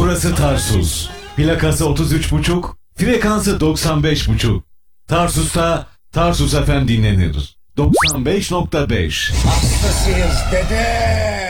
Burası Tarsus. Plakası 33,5, frekansı 95,5. Tarsus'ta Tarsus FM dinlenir. 95,5. Hastasıyız dede.